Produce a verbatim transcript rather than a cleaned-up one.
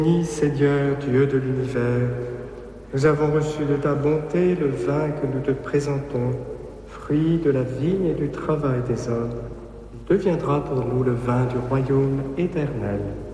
Béni Seigneur, Dieu de l'univers, nous avons reçu de ta bonté le vin que nous te présentons, fruit de la vigne et du travail des hommes. Il deviendra pour nous le vin du royaume éternel.